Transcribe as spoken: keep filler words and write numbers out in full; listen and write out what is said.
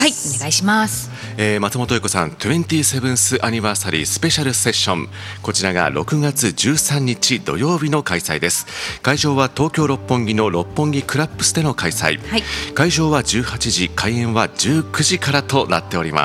はい、お願いします。 えー、松本英子さん トゥエンティーセブンス アニバーサリースペシャルセッション、こちらがろくがつじゅうさんにち土曜日の開催です。会場は東京六本木の六本木クラップスでの開催、 はい、 会場はじゅうはちじ、開演はじゅうくじからとなっております。